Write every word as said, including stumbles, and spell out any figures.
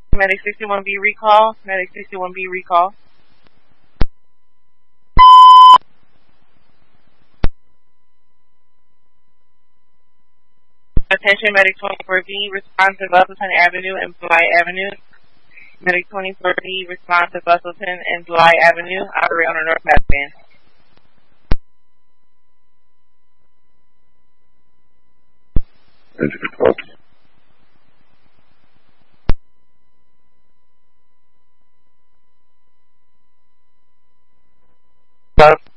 Medic sixty-one B recall. Medic sixty-one B recall. Attention, Medic twenty-four B, response to Bustleton Avenue and Bly Avenue. Medic twenty-four B, response to Bustleton and Bly Avenue, operate on the North Pass band. Engine call. Bus